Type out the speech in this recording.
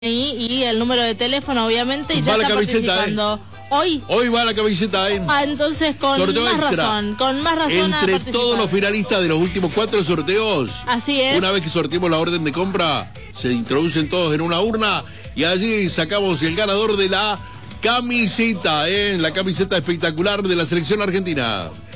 y el número de teléfono, obviamente, y ya Va la está camiseta, participando. Hoy va la camiseta, entonces con sorteo más extra. razón, con más razón. Entre todos los finalistas de los últimos 4 sorteos. Así es. Una vez que sorteemos la orden de compra, se introducen todos en una urna y allí sacamos el ganador de la camiseta, la camiseta espectacular de la selección argentina.